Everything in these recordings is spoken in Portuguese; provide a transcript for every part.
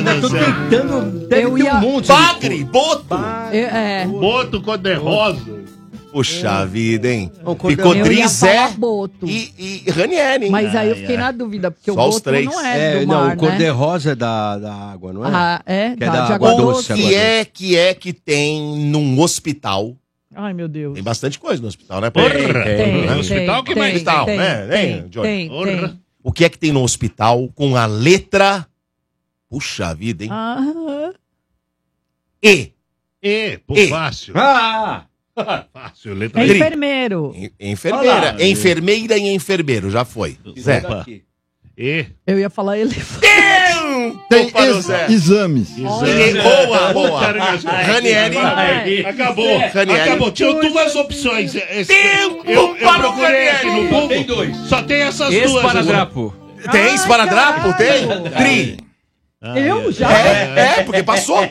ainda tô tentando. Deve ter um monte. Bagre, Boto. Boto cor-de-rosa. Puxa vida, hein? Ficou Drizé Boto. e Ranieri, hein? Mas aí eu fiquei na dúvida, porque Só o os Boto três. não é do mar, Não, né? o cor-de-rosa é da água, não é? Ah, é? Que é de da água água doce. doce. Que tem num hospital? Ai, meu Deus. Tem bastante coisa no hospital, né? No hospital, que mais hospital, tem, né? tem, Johnny? tem. O que é que tem no hospital com a letra... Puxa vida, hein? Ah, E. Fácil. Fácil, letra é E. enfermeiro. Enfermeira. Enfermeira e enfermeiro, já foi. Zé. E. Eu ia falar elefante. Tem Para o Zé. exames. Boa. Ranieri. Acabou. Ranieri. Acabou. Tinha duas opções. Tempo Eu para o procurei aqui no Ranieri. Google. Tem dois. Só tem essas duas. Esparadrapo. Tem esparadrapo? Tem? caralho. Tri. Eu já? Porque passou.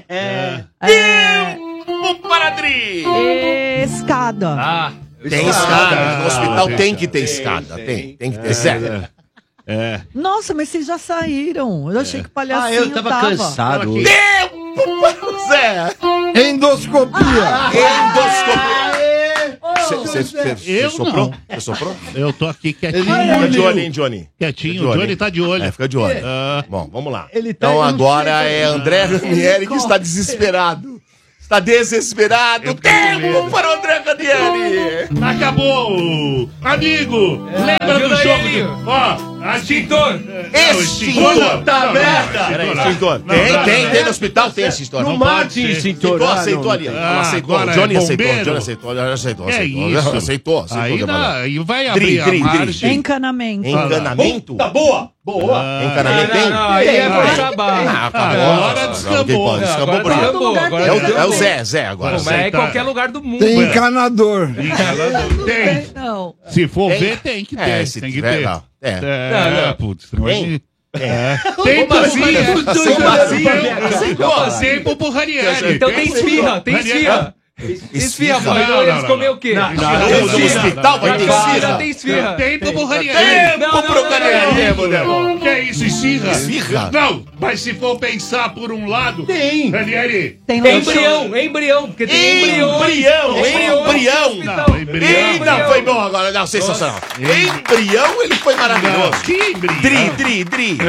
Tempo para Tri. Escada. Tem escada. No hospital tem que ter escada. Tem que ter. Zé. Nossa, mas vocês já saíram. Eu achei que o palhacinho Eu tava cansado. hoje. Tempo para o Zé. Endoscopia. Eu soprou? não. Você soprou? Eu tô aqui quietinho. Fica de olho, hein, Johnny? Quietinho. O Johnny tá de olho. Fica de olho. Bom, vamos lá. Ele tá Então aí, agora não sei, é André Ranieri que está desesperado. Está desesperado. Tempo para o André Ranieri. Acabou! Amigo! Lembra do jogo? Extintor! Extintor. Tá merda! Peraí, extintor. Tem no hospital, tem extintor. Não Não mate pode ser. extintor. Aceitou ali. Ela aceitou. agora Johnny é aceitou. bombeiro? Johnny aceitou. É isso. Aceitou. Aí, Gabriel. aí vai abrir Dri. a margem. Encanamento. Encanamento? Tá boa! Encanamento tem? Aí é forçar a barra. Agora descambou. Descambou por Agora aí. descambou. É o Zé agora. Mas é em qualquer lugar do mundo. Tem encanador. Tem. Não. Se for Tem? ver, tem que ter. Se Tem que tiver, ter. não. Não, putz. Tem? Tem cozinha. Aceitou. Tempo pro Ranieri. Então tem esfirra, tem esfirra. Esfirra, Não, eles comem o quê? No hospital vai ter Já esfirra. tem esfirra. Tempo pro Ranieri. Tempo pro Ranieri. Que é isso, esfirra? Esfirra? Não, mas se for pensar por um lado... Tem. Ranieri. Tem Embrião, porque tem embrião. Embrião. Não, embrião. Não, foi bom agora. Não, sensacional. Embrião, ele foi maravilhoso. Que embrião? Dri.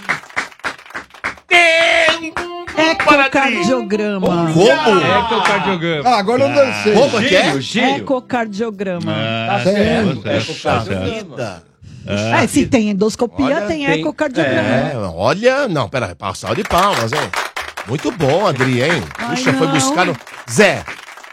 Tempo para Dri. Ecocardiograma. Como? Ecocardiograma. Agora eu dancei. Como que é? Ecocardiograma. Tá certo. Vida. Se tem endoscopia, tem tem. ecocardiograma. Olha, não, pera, passar de palmas, hein? Muito bom, Adri, hein? Ai, Puxa, foi não. buscar no... Zé,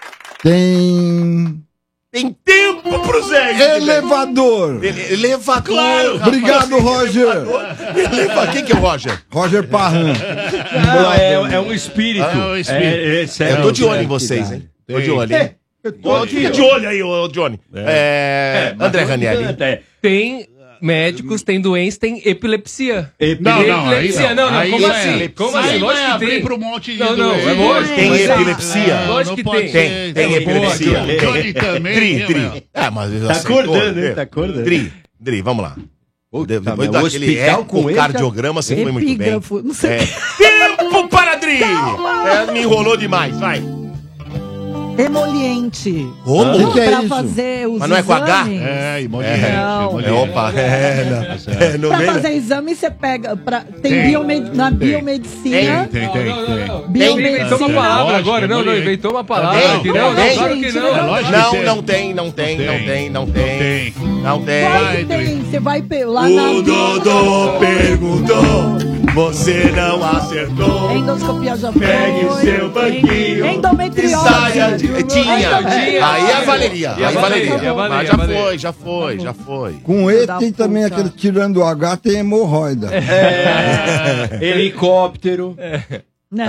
Tem tempo pro Zé. elevador. Elevador. Claro. rapaz. Obrigado, Roger. Quem que é o Roger? Roger Parran. É um espírito. É um espírito. Eu tô de olho em vocês, hein? Tô de olho, hein? Fica de olho aí, ô Johnny. André Ranieri. Tem médicos, tem doença, tem epilepsia. Não, Epilepsia, não. Aí Como não assim? é. Como Aí assim? não Lógico é que abrir tem. pra um monte de Não, doença. é lógico. Tem Mas epilepsia? Lógico que Não pode tem. ser. Tem epilepsia. O Johnny também. Dri. Mas Tá acordando, hein? Tá acordando. Dri, vamos lá. Depois mas o daquele hospital com ecocardiograma, você foi muito bem. Epígrafo. Não sei. Tempo para Dri! Me enrolou demais, vai. Emoliente. Como? O que é Pra isso? fazer os Mas não é com H? exames. Emoliente. Não. No Pra meio. fazer exame, você pega. Tem Tem. na biomedicina. Tem. Ele inventou uma palavra Lógico, agora. Não, emoliente. inventou uma palavra. Tem, aqui. Não, tem. claro que É não. lógico que tem. Não tem. Não tem. Claro que tem. Você vai lá O na. Dodô perguntou, você não acertou. Endoscopia já foi. Pegue o seu banquinho. Endometriose. Saia de... Tinha. Aí é Valeria. E a Aí Valeria, Valeria. a Valeria, Mas a Valeria. já foi. Com E Da tem também puta. aquele tirando o H, tem hemorroida. Helicóptero. Não,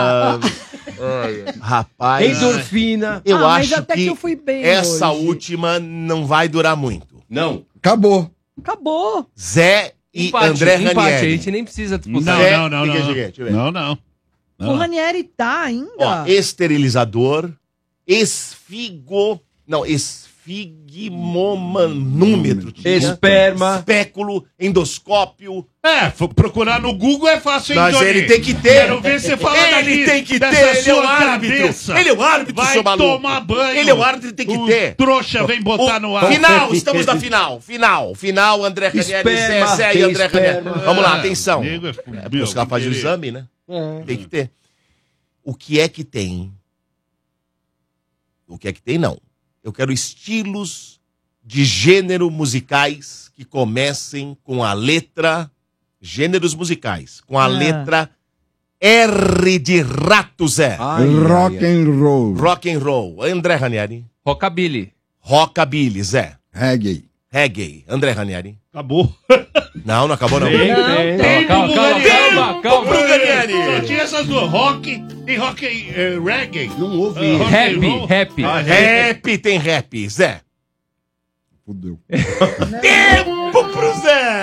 Rapaz, Endorfina. eu mas acho até que que eu fui bem essa hoje. última não vai durar muito. Não. Acabou. Acabou. Zé e Empate, André empate. A Ranieri. gente nem precisa disputar. Zé, Não. deixa eu ver. Não. O Ranieri tá ainda. Ó, esterilizador, esfigmomanômetro. Esperma. Espéculo, endoscópio. Procurar no Google é fácil, hein, Mas Johnny? ele tem que ter. Quero ver você falar Ele tem que ter, dessa ele é o sua árbitro. cabeça. Ele é o árbitro, Vai seu maluco. tomar banho. Ele é o árbitro, ele tem que ter. Trouxa vem botar no ar. Final, estamos na final. Final, André Ranieri, Zé e André Ranieri. Vamos lá, atenção. Porque os caras fazem o exame, né? Tem que ter. O que é que tem? O que é que tem, não. Eu quero estilos de gênero musicais que comecem com a letra... Gêneros musicais, com a letra R de rato, Zé. Rock and roll. Rock and roll. André Ranieri. Rockabilly. Rockabilly, Zé. Reggae. Reggae. André Ranieri. Acabou. Não acabou não. Calma. Pro Ranieri. Só tinha essas duas, rock e rock reggae. Não ouvi. Rap. Rap, tem rap, Zé. Fudeu. Tempo pro Zé.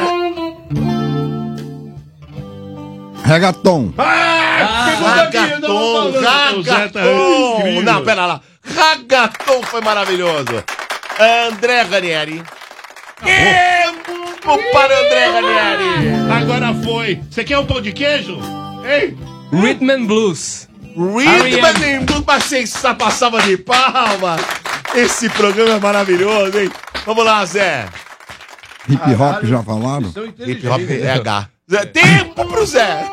Reggaeton. Ragaton. Não, pera lá. Ragaton foi maravilhoso. André Ranieri. Tempo para André Ranieri. Agora foi. Você quer um pão de queijo? Hein? Rhythm and Blues. Rhythm and Blues, mas você passava de palma. Esse programa é maravilhoso, hein? Vamos lá, Zé. Hip hop já falaram? Hip hop é H. Zé, tempo pro Zé.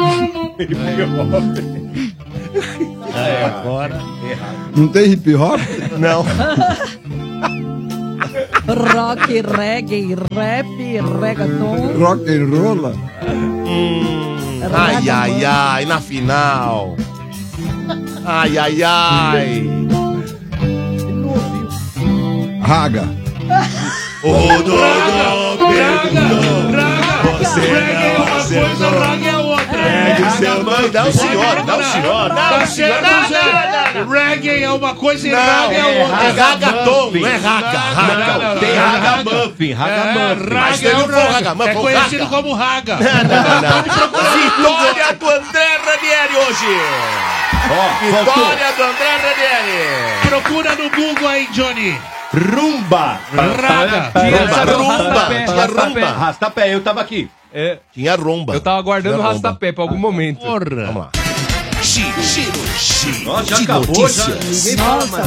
Agora. Não tem hip hop? Não. Rock, reggae, rap, reggaeton. Rock and roll? Ai, na final. Ai. Raga. O Dodô perguntou. Você não, Raga é outra. seu mãe, não, senhor. Tá certo, Zé. Reggae é uma coisa e raga é É outra. ragaton, não é raga. Tem Ragamuffin. Mas ele não foi o Ragamuffin, é foi o conhecido Raga. como raga. Vitória do André Ranieri hoje. Vitória do André Ranieri. Procura no Google aí, Johnny. Rumba! Raga. Tinha rumba. Arrastapé, eu tava aqui. Tinha rumba. Eu tava aguardando o Tinha rumba. rastapé pra algum momento. Vamos lá. Giro Nossa, já de acabou, notícias. Nossa,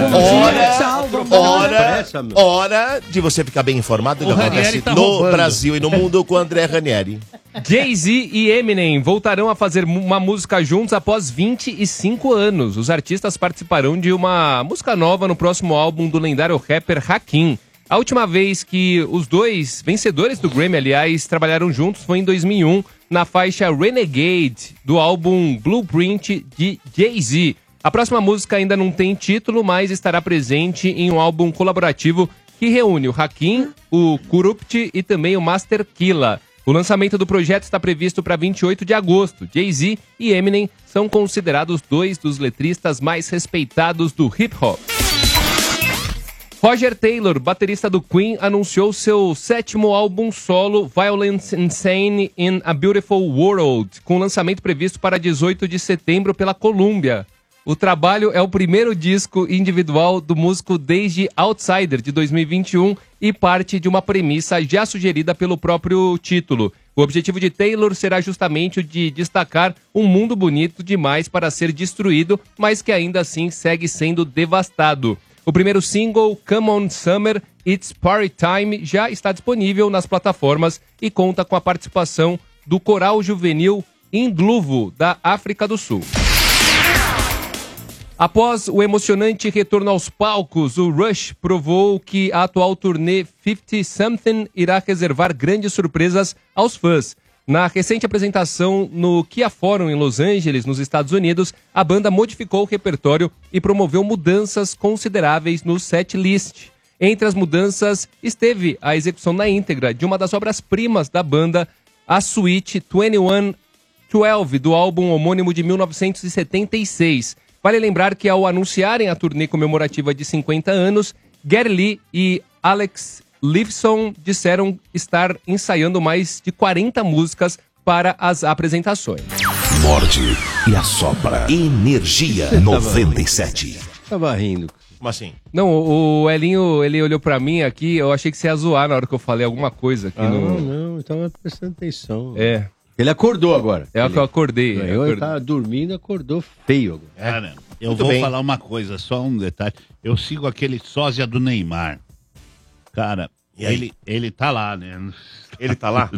Hora de você ficar bem informado do que acontece Ranieri tá no roubando. Brasil e no mundo com o André Ranieri. Jay-Z e Eminem voltarão a fazer uma música juntos após 25 anos. Os artistas participarão de uma música nova no próximo álbum do lendário rapper Hakim. A última vez que os dois vencedores do Grammy, aliás, trabalharam juntos foi em 2001, na faixa Renegade, do álbum Blueprint de Jay-Z. A próxima música ainda não tem título, mas estará presente em um álbum colaborativo que reúne o Hakim, o Kurupt e também o Master Killa. O lançamento do projeto está previsto para 28 de agosto. Jay-Z e Eminem são considerados dois dos letristas mais respeitados do hip-hop. Roger Taylor, baterista do Queen, anunciou seu 7º álbum solo, Violence Insane in a Beautiful World, com lançamento previsto para 18 de setembro pela Columbia. O trabalho é o primeiro disco individual do músico desde Outsider, de 2021, e parte de uma premissa já sugerida pelo próprio título. O objetivo de Taylor será justamente o de destacar um mundo bonito demais para ser destruído, mas que ainda assim segue sendo devastado. O primeiro single, Come On Summer, It's Party Time, já está disponível nas plataformas e conta com a participação do coral juvenil Indluvo, da África do Sul. Após o emocionante retorno aos palcos, o Rush provou que a atual turnê 50 Something irá reservar grandes surpresas aos fãs. Na recente apresentação no Kia Forum em Los Angeles, nos Estados Unidos, a banda modificou o repertório e promoveu mudanças consideráveis no setlist. Entre as mudanças esteve a execução na íntegra de uma das obras-primas da banda, a suíte 2112 do álbum homônimo de 1976. Vale lembrar que ao anunciarem a turnê comemorativa de 50 anos, Geddy Lee e Alex Lifeson disseram estar ensaiando mais de 40 músicas para as apresentações. Morde e assopra. Energia 97. Tava rindo. Como assim? Não, o Elinho, ele olhou pra mim aqui, eu achei que você ia zoar na hora que eu falei alguma coisa aqui no... Não, eu tava prestando atenção. É. Ele acordou agora. É o que eu acordei. Ele tava dormindo, acordou feio agora. Cara, eu Muito vou bem. falar uma coisa, só um detalhe. Eu sigo aquele sósia do Neymar. Cara, E aí? ele tá lá, né? Ele tá lá?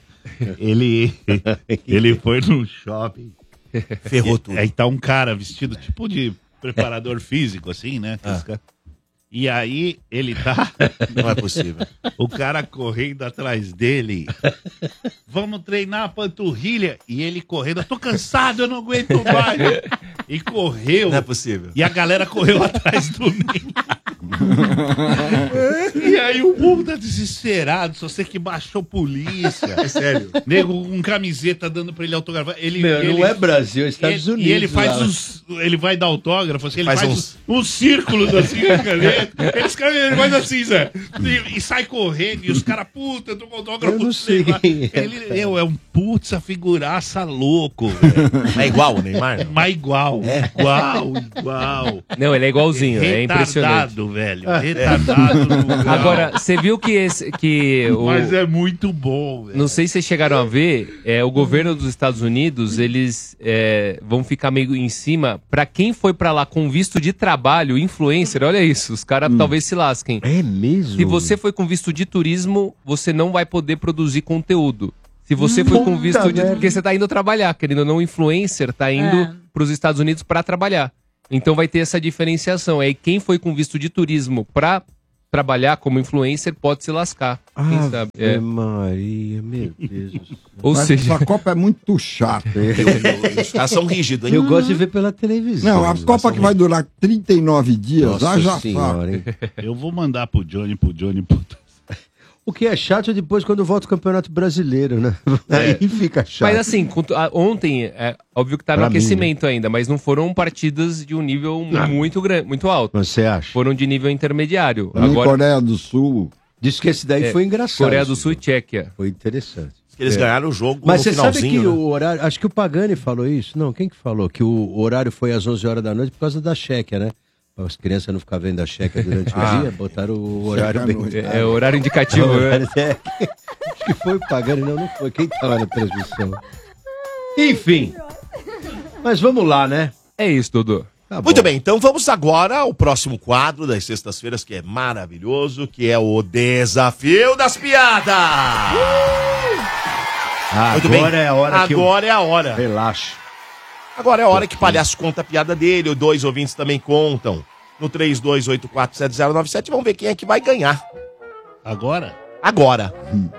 ele foi no shopping. Ferrou tudo. Aí tá um cara vestido tipo de preparador físico, assim, né? E aí ele tá. Não é possível. O cara correndo atrás dele. Vamos treinar a panturrilha. E ele correndo. Eu tô cansado, eu não aguento mais. E correu. Não é possível. E a galera correu atrás do Neymar. E aí o povo tá desesperado. Só sei que baixou polícia. É sério. Nego com camiseta dando pra ele autografar. Ele, Não é Brasil, é Estados Unidos. E ele faz lá. ele vai dar autógrafo, assim, ele Faz faz uns círculos assim na caneta. Ele faz assim, Zé. E sai correndo. E os caras, puta, eu tô com autógrafo. Eu não do sei Neymar. quem é, Ele é um putz, figuraça louco, velho. É igual o Neymar? não? Mas igual. Igual. Não, ele é igualzinho, é impressionante. Retardado, velho. Retardado. Agora, você viu que Mas é muito bom, velho. Não sei se vocês chegaram a ver, o governo dos Estados Unidos, eles vão ficar meio em cima. Pra quem foi pra lá com visto de trabalho, influencer, olha isso, os caras talvez se lasquem. É mesmo? Se você foi com visto de turismo, você não vai poder produzir conteúdo. Se você foi com visto de... merda. Porque você tá indo trabalhar, querendo ou não, o influencer tá indo pros Estados Unidos pra trabalhar. Então vai ter essa diferenciação. Aí quem foi com visto de turismo pra trabalhar como influencer pode se lascar. Quem sabe? Maria, meu Deus. Ou Mas seja... essa Copa é muito chata. Os caras são rígidos, hein? Eu gosto de ver pela televisão. Não, a Copa que vai durar 39 dias, Nossa já senhora, hein? Eu vou mandar pro Johnny. O que é chato é depois quando volta o Campeonato Brasileiro, né? Aí fica chato. Mas assim, ontem, óbvio que tá no Pra mim, aquecimento ainda, mas não foram partidas de um nível muito grande, muito alto. Mas você acha? Foram de nível intermediário. Também Agora, Coreia do Sul. Diz que esse daí foi engraçado. Coreia do Sul e Tchequia. Foi interessante. Eles ganharam o jogo Mas no você sabe finalzinho, que né? o horário... Acho que o Pagani falou isso. Não, quem que falou? Que o horário foi às 11 horas da noite por causa da Chequia, né? Para as crianças não ficarem vendo a Chequia durante o dia, botaram o horário bem... É o horário indicativo, né? Acho que foi o Pagani, não foi. Quem tava na transmissão? Enfim. Mas vamos lá, né? É isso, Dudu. Tá Muito bom. bem, então vamos agora ao próximo quadro das sextas-feiras, que é maravilhoso, que é o Desafio das Piadas! Muito bem. Agora é a hora que Agora é a hora. Relaxa. Agora é a hora que o palhaço conta a piada dele, os dois ouvintes também contam. No 32847097, vamos ver quem é que vai ganhar. Agora? Agora.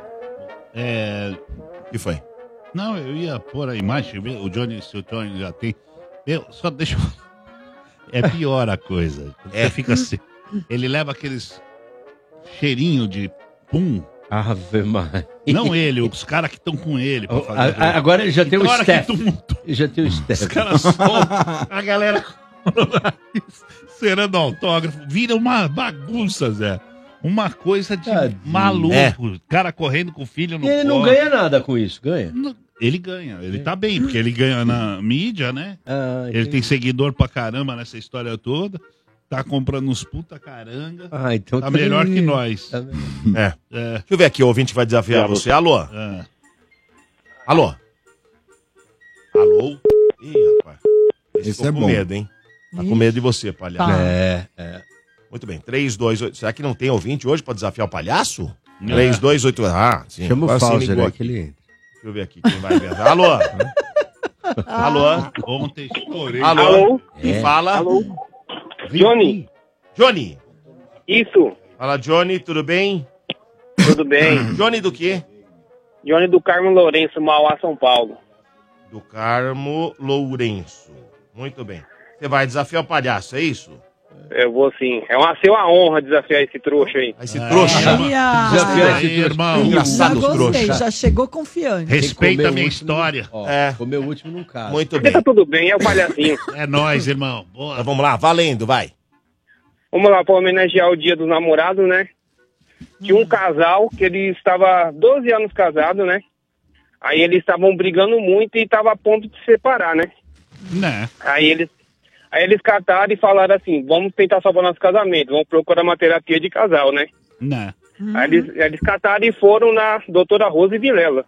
O que foi? Não, eu ia pôr a imagem, o Johnny, se o Johnny já tem. Só deixa eu... É pior a coisa. Você fica assim. Ele leva aqueles cheirinho de pum. Ave Maria. Não ele, os caras que estão com ele. Pra fazer Agora ele já tem o hora staff. que tumultua, Ele já tem o os staff. caras soltam, a galera serando autógrafo. Vira uma bagunça, Zé. Uma coisa de maluco. Cara correndo com o filho no E ele não colo. ganha nada com isso, ganha? Ele ganha, ele tá bem, porque ele ganha na mídia, né? Ele tem seguidor pra caramba nessa história toda. Tá comprando uns puta caranga. Então tá melhor que nós. Deixa eu ver aqui, o ouvinte vai desafiar você. Alô? Alô? Alô? Ih, rapaz. Esse ficou é com bom. medo, hein? Tá com medo de você, palhaço. Tá. Muito bem, 328. Será que não tem ouvinte hoje pra desafiar o palhaço? É. 328. Ah, sim. Chama o Agora sim Fauser ligou aí aqui. que ele entra. Deixa eu ver aqui quem vai ver. Alô? Alô? Ontem chorei. Alô? Quem fala? Alô? Johnny. Johnny. Isso. Fala, Johnny, tudo bem? Tudo bem. Johnny do quê? Johnny do Carmo Lourenço, Mauá, São Paulo. Do Carmo Lourenço. Muito bem. Você vai desafiar o palhaço, é isso? Eu vou sim. É uma honra desafiar esse trouxa aí. Esse trouxa. Desafiar esse irmão. Engraçado os Já gostei, trouxa. já chegou confiante. Respeita Comer a minha o último- história. Ó, É. Comer o último num caso. Muito bem. Tá tudo bem, é o palhacinho. É nóis, irmão. Boa. Então vamos lá, valendo, vai. Vamos lá, para homenagear o Dia dos Namorados, né? Tinha um casal que ele estava 12 anos casado, né? Aí eles estavam brigando muito e estava a ponto de se separar, né? Né? Aí Aí eles cataram e falaram assim, vamos tentar salvar nosso casamento, vamos procurar uma terapia de casal, né? Não. Aí eles cataram e foram na doutora Rose Vilela.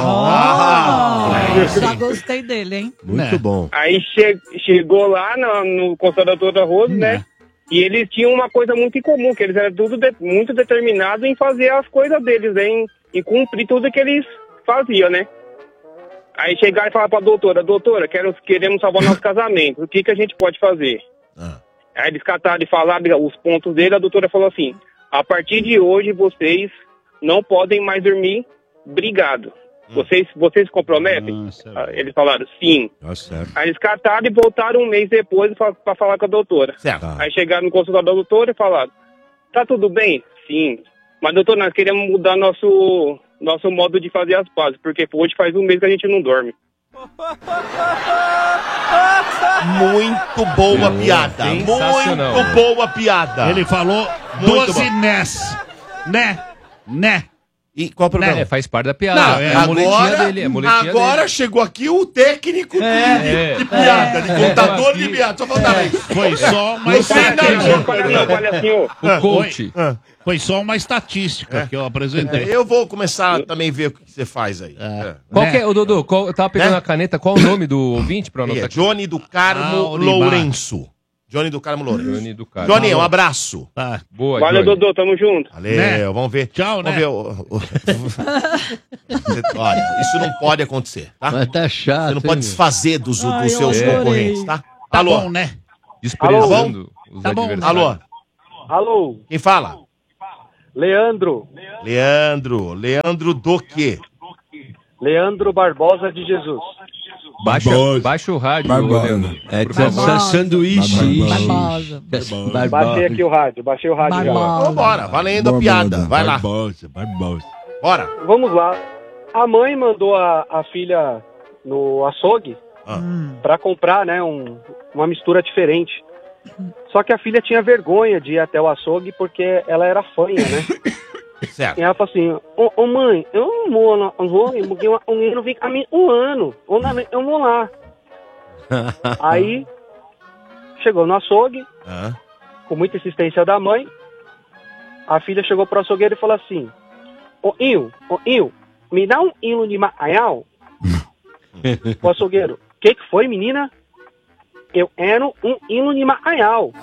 Já gostei dele, hein? Muito bom. Aí chegou lá no consultório da doutora Rose, né? E eles tinham uma coisa muito em comum, que eles eram muito determinados em fazer as coisas deles, né? Em cumprir tudo que eles faziam, né? Aí chegaram e falaram pra doutora, queremos salvar nosso casamento, o que a gente pode fazer? Aí eles cataram e falaram os pontos dele, a doutora falou assim, a partir de hoje vocês não podem mais dormir brigado. Vocês se comprometem? Nossa, eles falaram sim. Tá certo. Aí eles cataram e voltaram um mês depois pra falar com a doutora. Certo. Aí chegaram no consultório da doutora e falaram, tá tudo bem? Sim. Mas doutora, nós queremos mudar nosso modo de fazer as pazes, porque hoje faz um mês que a gente não dorme. Muito boa piada. Sensacional. Muito boa piada. Ele falou Muito 12 nés. Né? E qual o problema? Faz parte da piada. Não, É a muletinha dele. É a muletinha agora dele. chegou aqui o técnico de piada, de contador de piada. Só faltava isso. Foi só uma O coach. Foi só uma estatística que eu apresentei. Eu vou começar a também ver o que você faz aí. Qual que é, ô Dodô, eu tava pegando a caneta, qual o nome do ouvinte pra anotar aqui? Johnny do Carmo Lourenço. Johnny do Carmo Lourenço. Johnny do Carmo. Johnny, um abraço. Tá. Boa, Valeu, Johnny. Dodô, tamo junto. Valeu, Né? vamos ver. Tchau, Vamos né? ver. Olha, isso não pode acontecer, tá? Mas tá chato. Você não pode hein, desfazer dos Ai, eu seus adorei. concorrentes, tá? Tá Alô? bom, né? Desprezando os Tá bom. adversários. Alô? Alô, Quem fala? Leandro Leandro do quê? Leandro Barbosa de Jesus. Baixa o rádio, Barbosa. Leandro. É Por favor. sanduíche. Barbosa. Baixei aqui o rádio, Barbosa. Vambora, valendo a piada. Vai lá. Bora. Vamos lá. A mãe mandou a filha no açougue pra comprar, né, uma mistura diferente. Só que a filha tinha vergonha de ir até o açougue porque ela era fanha, né? Certo. E ela falou assim, ô mãe, eu não vou no açougue porque o menino vem a mim um ano. Eu vou lá. Aí, chegou no açougue, com muita insistência da mãe, a filha chegou pro açougueiro e falou assim, ô Il, me dá um quilo de bacalhau. O açougueiro, que foi, menina? Eu quero um quilo de bacalhau.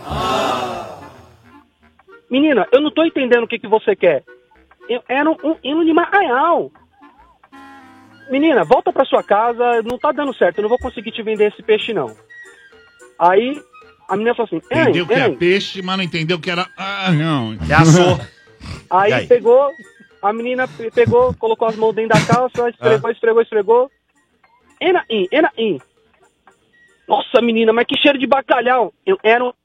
Menina, eu não tô entendendo o que você quer. Eu quero um quilo de bacalhau. Menina, volta pra sua casa, não tá dando certo, eu não vou conseguir te vender esse peixe, não. Aí, a menina falou assim, Entendeu que é peixe, mas não entendeu que era... Ah, não. É assou. Aí pegou, a menina pegou, colocou as mãos dentro da calça, esfregou. Ena in. Nossa, menina, mas que cheiro de bacalhau. Eu era um...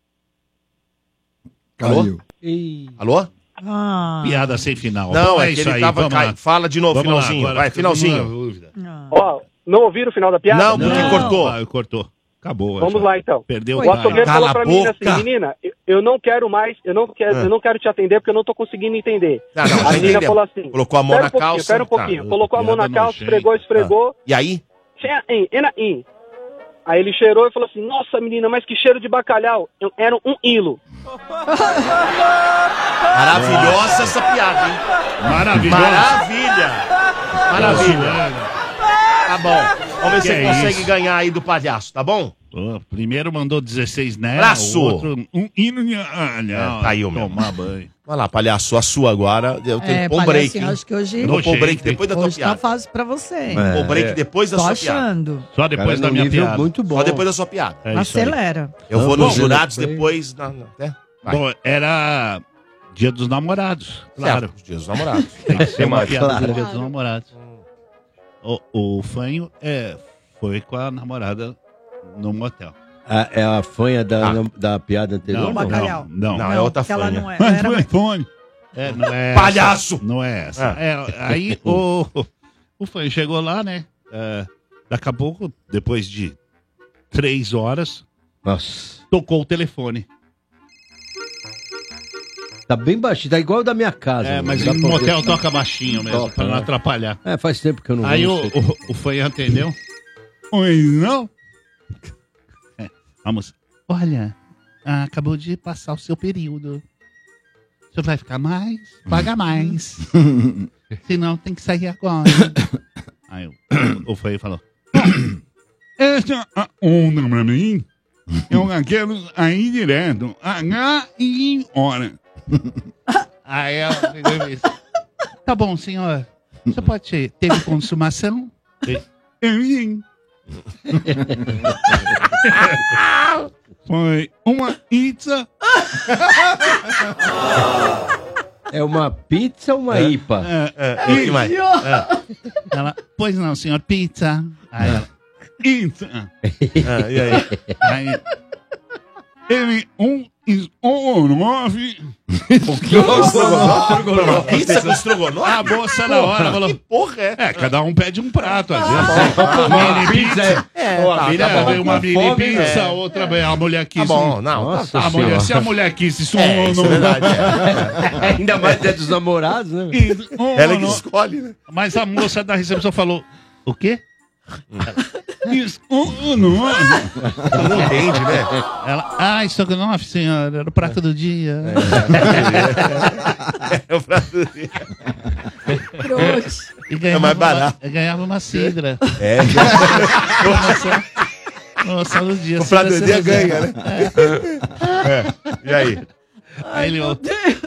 Caiu. Alô? Piada sem final. Não, Bom, é que isso ele aí, tava... vamos lá. Fala de novo, Vamos lá, finalzinho. agora, Vai, finalzinho. dúvida. Ó, não ouviram o final da piada? Não, porque cortou. Ah, cortou. Acabou. Vamos já. lá, então. Perdeu O açougueiro Cala falou pra a mim boca. assim, menina, eu não quero mais, eu não quero te atender porque eu não tô conseguindo entender. Não, A já menina entendeu. falou assim, Colocou a mão na calça. Espera um pouquinho. Tá, Colocou a mão na piada calça, nojenta. esfregou. E aí? Aí ele cheirou e falou assim, nossa menina, mas que cheiro de bacalhau. Eu era um quilo. Maravilhosa essa piada, hein? Maravilhoso. Maravilha. Tá bom. Vamos ver se Que você é consegue isso? ganhar aí do palhaço, tá bom? Ó, primeiro mandou 16 né? Abraço. O outro um hino. Ah, não. tá aí o meu. Tomar banho. Vai lá, palhaço, a sua agora. Eu tenho que pôr um break, palhacinho, hein? acho que hoje, Eu vou pôr um break Nojento, hein? depois da tua hoje tá piada. fácil pra você. Vou pôr um break depois da Tô sua piada. achando. Só depois da minha piada. Muito bom. Só depois da sua piada. É isso aí. Acelera. Eu vou Não, nos bom, jurados foi- depois. Vai. Bom, era Dia dos Namorados. Claro. Certo, os dias dos namorados. Tem que ser uma mais? piada Claro. do Dia dos Namorados. O Fanho foi com a namorada no motel. É a fanha da piada anterior? Não, bacalhau. Não. Não, é outra porque ela fanha. não é. Mas Era... foi fone. Não é Palhaço! essa. Não é essa. Aí o Fanho chegou lá, né? Daqui a pouco, depois de 3 horas, Nossa. tocou o telefone. Tá bem baixinho, tá igual o da minha casa. Mas Dá no pra motel ver. toca baixinho mesmo, Toca, pra não né? atrapalhar. Faz tempo que eu não Aí vou. não sei. o Fanho atendeu. Oi, não? Vamos. olha, acabou de passar o seu período. O senhor vai ficar mais? Paga mais. Senão tem que sair agora. Aí o Frei falou, essa onda pra mim, eu quero sair direto, H e ir embora. Aí ela pegou e disse, tá bom, senhor, você pode ter, teve consumação? Sim. Foi uma pizza. É uma pizza ou uma IPA? E o que mais? Ela, pois não, senhor, pizza. Aí ela, pizza. E aí? Aí, teve um estrogonofe. O que? Pizza com estrogonofe? A moça na hora falou, Que porra é? cada um pede um prato, às vezes. Mini pizza. Veio uma mini pizza, outra a mulher quis. Tá bom, não. Nossa A mulher, se a mulher quis, isso não. Isso é verdade. Ainda mais dia dos namorados, né? Ela que escolhe, né? Mas a moça da recepção falou, o quê? Estrogonofe. Não entende, né? Ela, estrogonofe, senhor, era o prato do dia. É o prato do dia. E ganhava mais barato. Ganhava uma cidra. É, Promoção do dia. o prato do dia ganha, né? E aí? Aí ele voltou.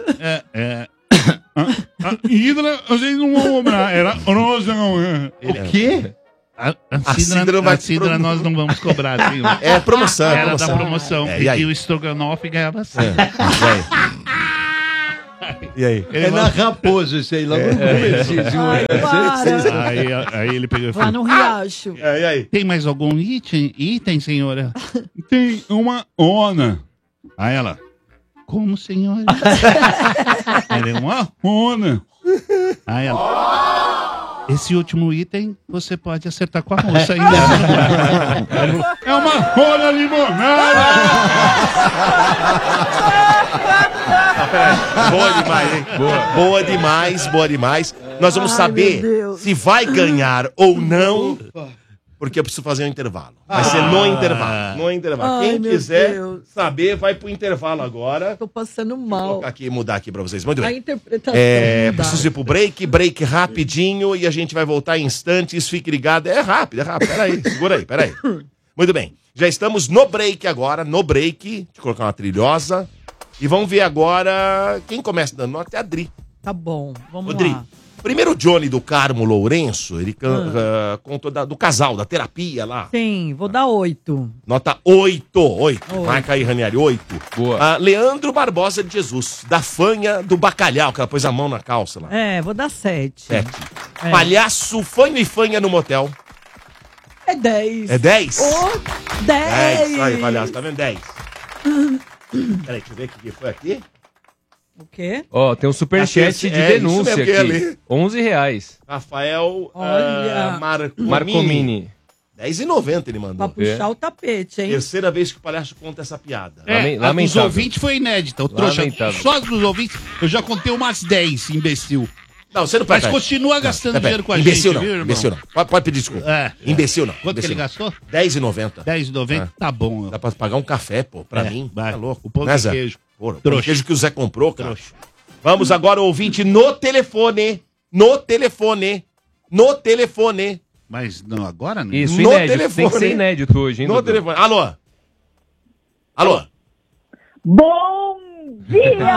A hidra, vocês não vão cobrar. Era rosa, não é? O quê? A cidra vai a cidra nós não vamos cobrar. Sim. É promoção, é Era promoção. da promoção. E aí? E o estrogonofe ganhava cidra. E aí? É na Raposo isso aí, lá no comecinho. Ai, para. Aí ele pegou e Lá falou, no Riacho. E aí? tem mais algum item, senhora? Tem uma ona. Aí ela, como, senhora? Ela é uma ona. Aí ela, esse último item você pode acertar com a moça ainda. É uma rola limonada. Boa demais, hein? Boa demais, boa demais. Nós vamos Ai, saber meu Deus. se vai ganhar ou não, porque eu preciso fazer um intervalo. Vai ser no intervalo. No intervalo. Ai, Quem meu quiser Deus. saber, vai pro intervalo agora. Tô passando Vou mal. colocar aqui, mudar aqui pra vocês. Muito A bem. interpretação. não dá. Preciso ir pro break rapidinho e a gente vai voltar em instantes. Fique ligado. É rápido. Peraí, segura aí, peraí. Muito bem. Já estamos no break agora, no break. Deixa eu colocar uma trilhosa. E vamos ver agora quem começa dando nota é a Adri. Tá bom, vamos Adri, lá. primeiro o Johnny do Carmo Lourenço, ele contou do casal, da terapia lá. Sim, vou dar 8. Nota 8. Marca aí, Ranieri, 8. Boa. Leandro Barbosa de Jesus, da fanha do bacalhau, que ela pôs a mão na calça lá. É, vou dar 7. 7. Palhaço, fanho e fanha no motel. É 10. É 10? 10. 10. Aí, palhaço, tá vendo? 10. Peraí, deixa eu ver o que foi aqui. O quê? Ó, tem um superchat de denúncia isso mesmo que eu ia aqui. R$11. Rafael Olha. Marcomini. 10,90 ele mandou. Pra puxar o tapete, hein? Terceira vez que o palhaço conta essa piada. A dos Lamentável. ouvintes foi inédita. O trouxa, Lamentável. só dos ouvintes, eu já contei umas 10, imbecil. Não, você não Mas pode. continua gastando dinheiro com a Imbecil gente, não, viu, irmão? imbecil não. Pode pedir desculpa. É. Imbecil não. Quanto que ele gastou? R$10,90. 10,90? Tá bom. Dá pra pagar um café, pô, pra É, mim. vai. Tá louco. O pão Né, de Zé? queijo. Pô, o pão Trouxa. de queijo que o Zé comprou, cara. Trouxa. Vamos agora, ouvinte, no telefone. No telefone. No telefone. Mas não, agora não. Isso, No inédito. Tem telefone. que ser inédito hoje, hein, No Dudu? telefone. Alô? Alô? Bom dia!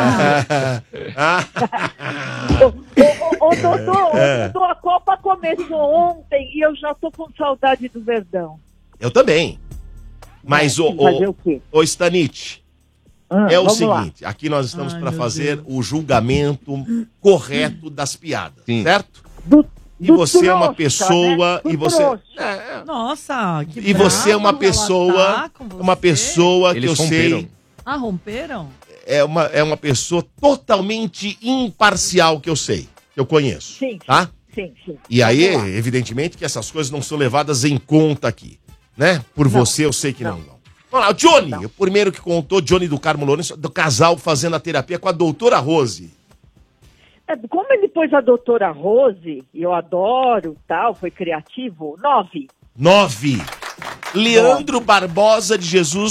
Ô, doutor, a Copa começou ontem e eu já tô com saudade do Verdão. Eu também. Mas Fazer o quê? o Stanich, é o vamos lá. seguinte, aqui nós estamos Ai, para meu fazer o julgamento correto das piadas, Sim. certo? E Do você é uma trouxa, pessoa né? Do e você trouxa. Nossa, que e você é uma bravo ela pessoa, tá com você. uma pessoa que Eles eu romperam. sei Ah, romperam? é uma pessoa totalmente imparcial que eu sei, que eu conheço, Sim, tá? sim. E aí, Vamos lá. evidentemente que essas coisas não são levadas em conta aqui, né? Por você eu sei que não. Vamos lá, o Johnny, o primeiro que contou, Johnny do Carmo Lourenço, do casal fazendo a terapia com a doutora Rose. Como ele pôs a doutora Rose, e eu adoro, tal, foi criativo, 9. 9. Leandro Barbosa de Jesus,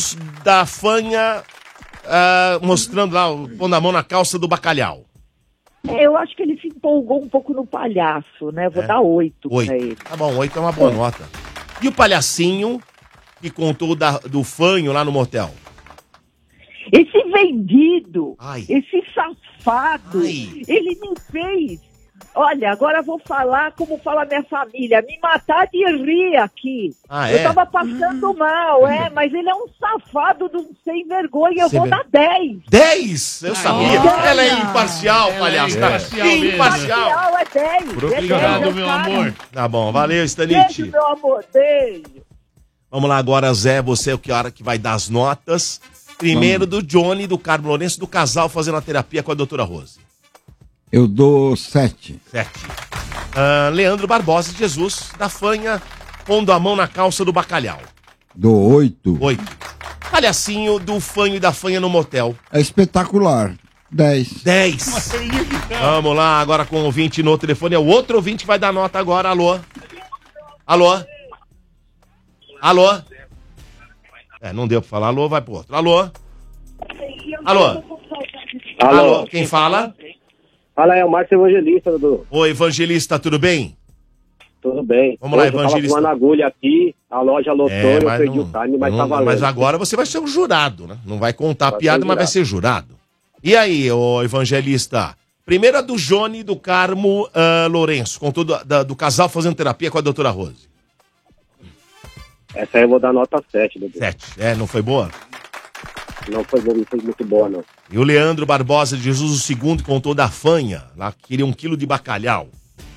da Fanha mostrando lá, pondo a mão na calça do Bacalhau. Eu acho que ele se empolgou um pouco no palhaço, né? Vou dar 8 pra ele. Tá bom, 8 é uma boa nota. E o palhacinho que contou do fanho lá no motel? Esse vendido, Ai. esse safado, ele me fez. Olha, agora eu vou falar como fala minha família, me matar de rir aqui. Ah, Eu é? tava passando mal, mas ele é um safado de um sem vergonha, eu vou dar 10. 10? Eu sabia. olha. Ela é imparcial, palhaço. imparcial mesmo. Imparcial é 10. Obrigado, meu amor. Tá bom, valeu, Stanite. Beijo, meu amor, beijo. Vamos lá agora, Zé, você é o cara que vai dar as notas. Primeiro do Johnny, do Carmo Lourenço, do casal fazendo a terapia com a doutora Rose. Eu dou 7. 7. Leandro Barbosa de Jesus, da Fanha, pondo a mão na calça do Bacalhau. Dou 8. 8. Palhacinho do fanho e da Fanha no motel. É espetacular. 10. 10. Vamos lá, agora com o ouvinte no telefone. É o outro ouvinte que vai dar nota agora. Alô? Alô? Alô? Não deu pra falar. Alô, vai pro outro. Alô? Alô? Alô? Quem fala? Fala, é o Márcio Evangelista, Dudu. Oi, Evangelista, tudo bem? Tudo bem. Vamos lá, Eu tava Evangelista. com uma agulha aqui, a loja lotou, eu perdi o time, mas tá valendo. Mas agora você vai ser um jurado, né? Não vai contar a piada, mas vai ser jurado. E aí, ô Evangelista? Primeira do Johnny do Carmo Lourenço, contou do casal fazendo terapia com a doutora Rose. Essa aí eu vou dar nota 7, Dudu. 7. Não foi boa? Não foi muito boa, não. E o Leandro Barbosa de Jesus II contou da Fanha, lá que queria 1 quilo de bacalhau.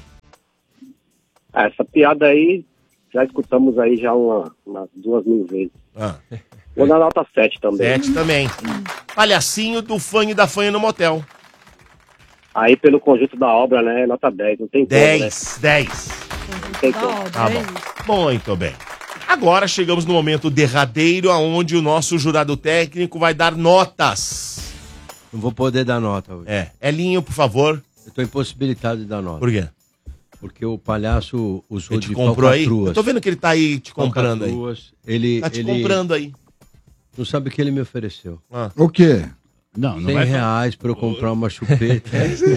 Essa piada aí, já escutamos aí já umas 2.000 vezes. Vou dar nota 7 também. 7 também. Palhacinho do Fanha e da Fanha no motel. Aí pelo conjunto da obra, né, nota 10. Não tem como, 10, né? 10. Não tem como. Tá bom. Muito bem. Agora chegamos no momento derradeiro, onde o nosso jurado técnico vai dar notas. Não vou poder dar nota hoje. Elinho, por favor. Eu tô impossibilitado de dar nota. Por quê? Porque o palhaço usou Ele te comprou aí? Eu tô vendo que ele tá aí te comprando aí. Ele, Tá te comprando aí. Não sabe o que ele me ofereceu. O quê? Não, não vai reais pra eu comprar uma chupeta.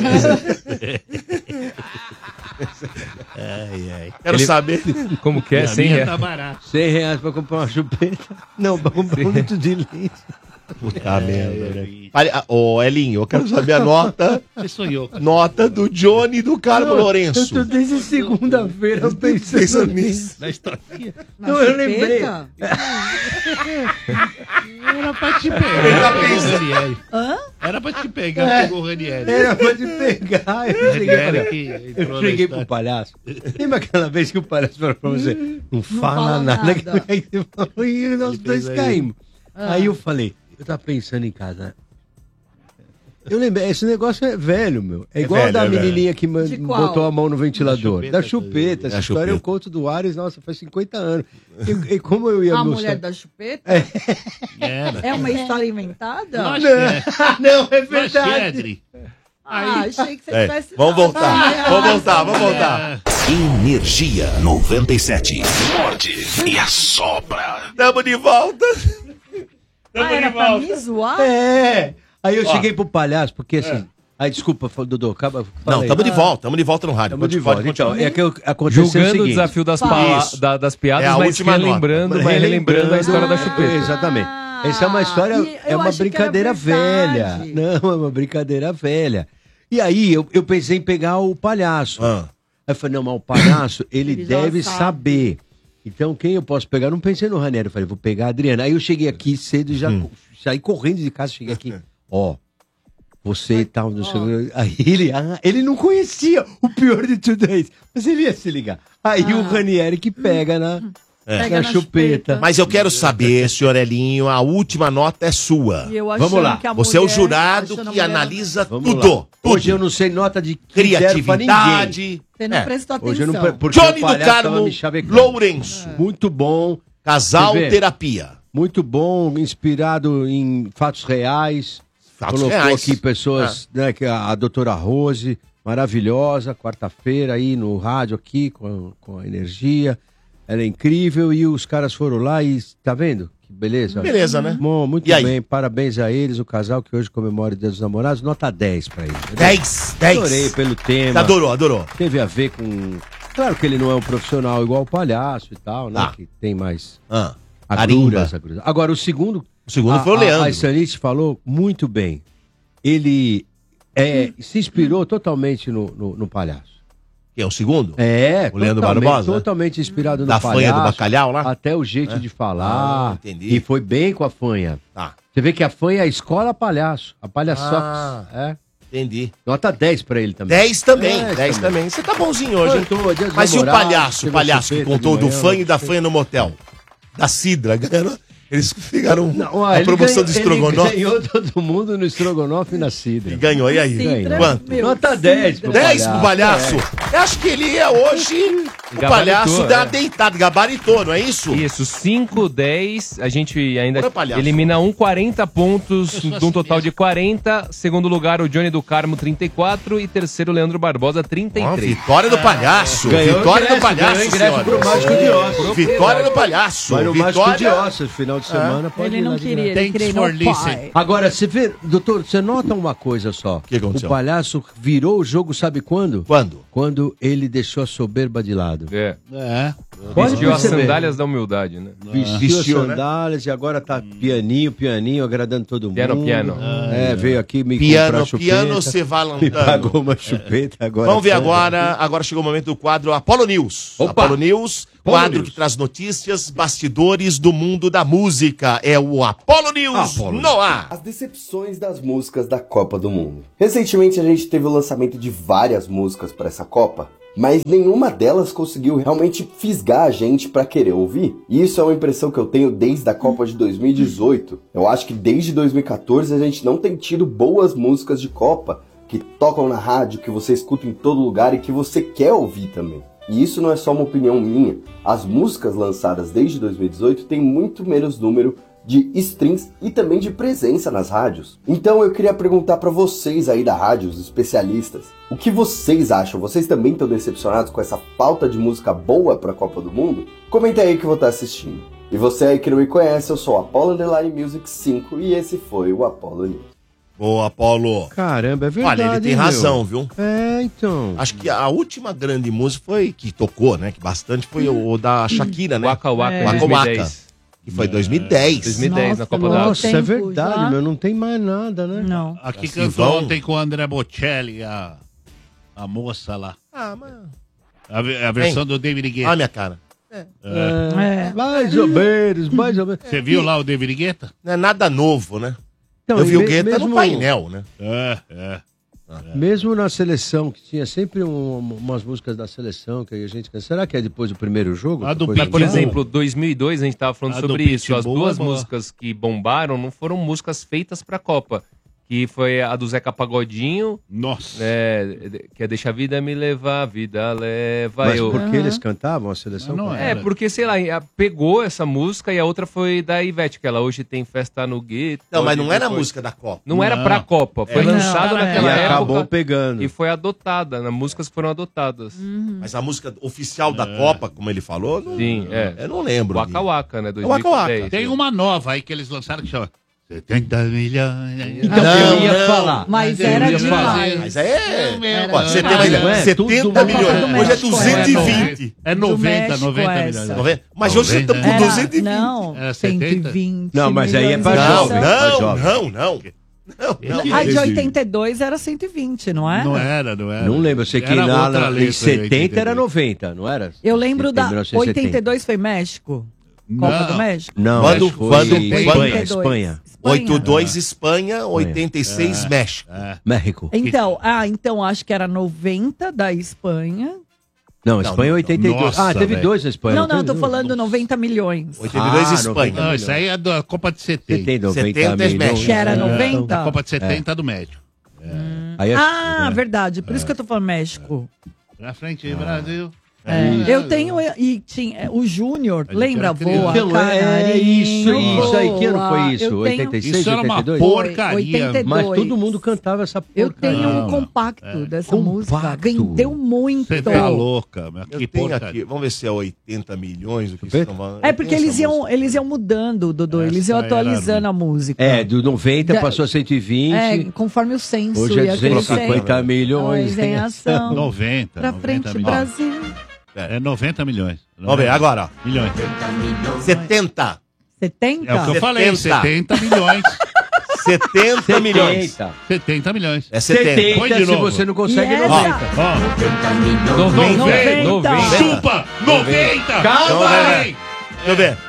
Quero saber. Como que é? 100 reais. 100 reais pra comprar uma chupeta. Não, pra comprar um litro de leite. Puta merda, né? Ô, Elinho, eu quero saber a nota. Você sonhou. Nota do Johnny e do Carmo Lourenço. Eu tô desde segunda-feira pensando nisso. Na historinha. Não, eu lembrei. Era pra te pegar. Hã? Era pra te pegar, pegou o Ranieri. Era pra te pegar. Eu cheguei pro história. palhaço. Lembra aquela vez que o palhaço falou pra você, não fala nada. Aí você falou, e nós dois caímos. Aí eu falei, eu tava pensando em casa, né? Eu lembrei, esse negócio é velho, meu. É igual velho, da é velho. menininha que botou a mão no ventilador. Da chupeta, chupeta. Essa história eu conto do Ares, nossa, faz 50 anos. E como eu ia A mostrar... mulher da chupeta? Era. É uma história inventada? Lógico que é. Não, é Lógico que é, verdade. Adri. Achei que você tivesse... Vamos voltar. Vamos voltar. Energia 97. Morde e assopra. Tamo de volta. Era pra me zoar? É. Aí eu Ó. cheguei pro palhaço, porque assim... Aí, desculpa, Dudu, acaba... Não, fala aí. tamo de volta no rádio. Tamo de volta. Então, continuar. é que aconteceu o Julgando o seguinte... desafio das Isso. das piadas, É a mas última relembrando a história da chupeta. Exatamente. Essa é uma história, e é eu uma achei que era brincadeira velha. verdade. Não, é uma brincadeira velha. E aí eu pensei em pegar o palhaço. Aí eu falei, não, mas o palhaço, ele Ele já deve sabe. saber. Então, quem eu posso pegar? Eu não pensei no Ranieri. Eu falei, vou pegar a Adriana. Aí eu cheguei aqui cedo e já saí correndo de casa, cheguei aqui. Ó, você e tal, não sei o que. Aí ele não conhecia o pior de tudo é isso. Mas ele ia se ligar. Aí o Ranieri que pega na chupeta. Mas eu quero saber, senhor Elinho, a última nota é sua. E eu Vamos achando lá. que a Você é o mulher- jurado achando a que mulher- analisa Vamos tudo. lá. Hoje eu não sei nota de Criatividade. Você não prestou atenção. Hoje eu não porque Johnny o do palhaço tava Carmo me chavecando. Lourenço. Muito bom. Casal Você vê? terapia. Muito bom, inspirado em fatos reais. Fatos Colocou reais. aqui pessoas, né, que a doutora Rose, maravilhosa, quarta-feira aí no rádio aqui com a energia. Ela é incrível e os caras foram lá e tá vendo? Que que beleza? Beleza, né? Bom, muito E aí? bem, parabéns a eles, o casal que hoje comemora o Dia dos Namorados, nota 10 pra eles. 10. Adorei pelo tema. Adorou. Teve a ver com... Claro que ele não é um profissional igual o Palhaço e tal, né? Que tem mais agruras. Agora, o segundo... O segundo foi o Leandro. A Sanite falou muito bem. Ele se inspirou totalmente no Palhaço. Que é o segundo? É, o Leandro Barbosa? Totalmente inspirado no Da Palhaço. fanha do bacalhau lá? Até o jeito de falar. Entendi. E foi bem com a fanha. Tá. Você vê que a fanha é a escola Palhaço. A Palhaçox. Entendi. Nota 10 pra ele também. 10 também. 10 também. Você tá bonzinho hoje, hein? Mas e o palhaço? O palhaço que contou do fã e da fanha no motel? Da Sidra, ganharam. Eles ficaram a promoção do Estrogonofe. Ele ganhou todo mundo no Estrogonofe e na Sidra. E ganhou, e aí? Ganhou. Quanto? Nota 10 pro 10 pro palhaço? Eu acho que ele ia hoje... O palhaço dá uma deitada, gabaritou, não é isso? Isso, 5, 10, a gente ainda Bora, palhaço. elimina 40 pontos de um total de 40. Segundo lugar, o Johnny do Carmo, 34. E terceiro, Leandro Barbosa, 33. Vitória do palhaço. Ganhou Vitória ingresso, do palhaço, ganhou ingresso pro Mágico de Ossos. Vitória do palhaço. Vai no Mágico de Vitória... Ossos, final de semana. Pode Ele ir não lá de queria, graça. ele queria ir no pai. Agora, você vê, doutor, você nota uma coisa só. O que aconteceu? O palhaço virou o jogo, sabe quando? Quando? Quando ele deixou a soberba de lado. Vestiu as perceber. sandálias da humildade, né? Vestiu as sandálias e agora tá pianinho, agradando todo mundo. Piano. Veio aqui me Piano, comprar chupeta. piano, você vai Me lançando. pagou uma chupeta agora. Vamos ver agora chegou o momento do quadro Apollo News. Opa! Apollo News, Apollo quadro News. que traz notícias, bastidores do mundo da música. É o Apollo News no ar. As decepções das músicas da Copa do Mundo. Recentemente a gente teve o lançamento de várias músicas para essa Copa, mas nenhuma delas conseguiu realmente fisgar a gente pra querer ouvir. E isso é uma impressão que eu tenho desde a Copa de 2018. Eu acho que desde 2014 a gente não tem tido boas músicas de Copa que tocam na rádio, que você escuta em todo lugar e que você quer ouvir também. E isso não é só uma opinião minha. As músicas lançadas desde 2018 têm muito menos número de streams e também de presença nas rádios. Então eu queria perguntar pra vocês aí da rádio, os especialistas, o que vocês acham? Vocês também estão decepcionados com essa falta de música boa pra Copa do Mundo? Comenta aí que eu vou estar assistindo. E você aí que não me conhece, eu sou Apollo Underline Music 5 e esse foi o Apollo News. Boa, Apollo. Caramba, é verdade. Olha, ele tem razão, viu? Então. Acho que a última grande música foi, que tocou, né, que bastante, foi o da Shakira, né? Waka Waka, Waka 2010. Waka. Que foi 2010. 2010 na Copa da Nossa, África. é verdade, meu, não tem mais nada, né? Não. Aqui Assim, cantou vão- ontem com o André Bocelli, a moça lá. Ah, mas... A versão do David Guetta. Olha a minha cara. Mais ou menos. Você viu lá o David Guetta? Não é nada novo, né? Então, Eu vi o me- Guetta mesmo- no painel, né? Mesmo na seleção, que tinha sempre umas músicas da seleção que a gente... Será que é depois do primeiro jogo? A do Depois Mas, por Pitbull. exemplo, 2002, a gente tava falando A do sobre isso. As Pitbull duas é boa. músicas que bombaram não foram músicas feitas pra Copa. Que foi a do Zeca Pagodinho, Nossa. que é Deixa a Vida Me Levar, a Vida Leva. Mas Eu... por que eles cantavam a seleção? Não É, era. porque, sei lá, pegou essa música e a outra foi da Ivete, que ela hoje tem festa no gueto. Não, mas hoje não era a foi- música da Copa. Não era Não. pra Copa, foi Não, lançado é. naquela E época acabou pegando. e foi adotada, músicas que foram adotadas. Mas a música oficial da Copa, como ele falou, não, Sim, eu não lembro. Waka Waka, né, Waka Waka. 2010. Tem uma nova aí que eles lançaram que chama 70 milhões. Então, eu ia falar. Mas Eu era ia demais. Mas é... Era- Ó, 70 Mas milhões. não é 70 tudo milhões. do Hoje é México, 220. É Do 90, México 90 essa. milhões. Tá vendo? Mas hoje você tá com 90. 220. Não, Era 70? 120 Não, mas aí é pra milhões de jovem. pessoas. Não. A de 82 era 120, não é? Não era, não era. Não lembro, eu sei que Era na, outra na, em letra, 70 era 82. 90, não era? Eu lembro da 1970. 82 foi México? Copa Não. do México? Não, Quando- acho que foi quando- Espanha, quando- Espanha. 82 Espanha, 86 México. México. Então acho que era 90 da Espanha. Não, Espanha não. 82. Nossa, teve velho. dois na Espanha. Não, eu tô teve? falando 90 milhões. 82 Espanha. Não, isso aí é da Copa de 70. Você tem 90 70 milhões. México. Que era É. 90? A Copa de 70 do Médio. Aí, Ah, verdade. Por isso que eu tô falando México. Pra frente, Brasil. Eu tenho e tinha o Júnior, lembra? Voa, isso aí. Que ano foi isso? 86, isso era 82? uma porcaria. 82. Mas todo mundo cantava essa porcaria. Eu tenho um compacto dessa música. Vendeu muito. Você tá louca, meu. Eu Que tenho porcaria. aqui, vamos ver se é 80 milhões o que estão falando. É porque eles iam mudando, Dodô. Eles iam atualizando a música. Do 90 passou a 120. Conforme o censo. Hoje é 250 milhões. Em ação. 90. Pra 90 frente, milhões. Brasil. É 90 milhões. Vamos ver, agora. Ó. Milhões. 70. 70? É o que eu falei, 70 milhões. 70 milhões. 70 milhões. É 70. Põe de Se novo. você não consegue, E essa? 90. Ó. 90. Chupa! 90! Calma aí! Deixa eu ver.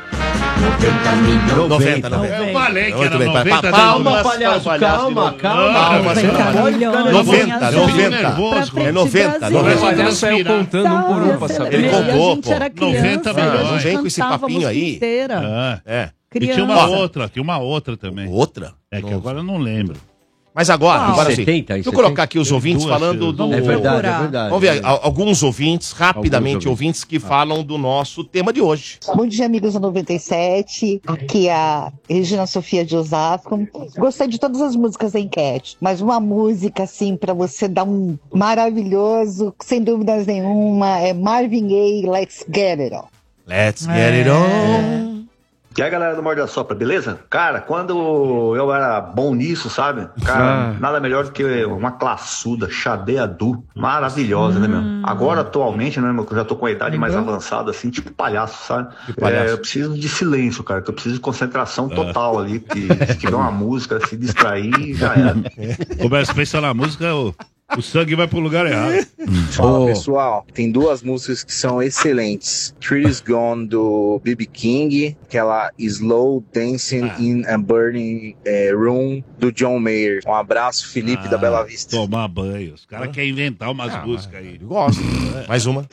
90. Eu falei que Muito era bem, 90. Calma, palhaço, calma. Calma, 90 milhões. 90. Pra É 90. frente, 90. O palhaço saiu contando um por um pra saber. Ele contou, A gente era pô. criança, 90 milhões. a gente Não vem com esse cantava a papinho música aí. inteira. É. E tinha Criança. uma outra também. Outra? É que agora eu não lembro. Mas agora sim. 70, Deixa eu colocar aqui os ouvintes duas, falando do... É verdade, é verdade. Vamos ver, alguns ouvintes, rapidamente, ouvintes que falam do nosso tema de hoje. Bom dia, amigos da 97. Aqui é a Regina Sofia de Osasco. Gostei de todas as músicas da enquete, mas uma música, assim, pra você dar um maravilhoso, sem dúvidas nenhuma, é Marvin Gaye, Let's Get It On. Let's get it on. E aí, galera do Morde a Sopra, beleza? Cara, quando eu era bom nisso, sabe? Cara, nada melhor do que uma classuda, chadeadu, maravilhosa, né, meu? Agora, atualmente, né, meu, que eu já tô com a idade mais avançada, assim, tipo palhaço, sabe? Eu preciso de silêncio, cara, que eu preciso de concentração total ali, que se tiver uma música, se distrair, já era. Começa a pensar na música, o sangue vai pro lugar errado. Fala, pessoal, tem duas músicas que são excelentes. Trees Gone, do B.B. King, aquela Slow Dancing in a Burning Room, do John Mayer. Um abraço, Felipe da Bela Vista. Tomar banho. Os caras querem inventar umas músicas aí. Gosto. Mais uma.